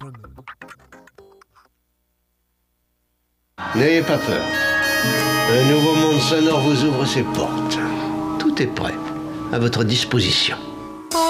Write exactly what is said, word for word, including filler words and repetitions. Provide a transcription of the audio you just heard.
jaune. N'ayez pas peur. Un nouveau monde sonore vous ouvre ses portes. Tout est prêt, à votre disposition.